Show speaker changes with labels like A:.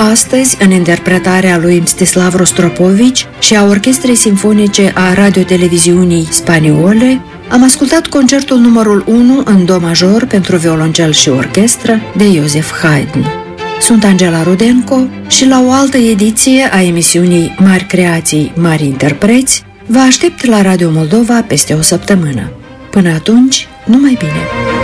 A: astăzi în interpretarea lui Mstislav Rostropovici și a Orchestrei Simfonice a Radioteleviziunii Spaniole, am ascultat concertul numărul 1 în do major pentru violoncel și orchestră de Joseph Haydn. Sunt Angela Rudenko și la o altă ediție a emisiunii Mari Creații, Mari Interpreți vă aștept la Radio Moldova peste o săptămână. Până atunci, numai bine!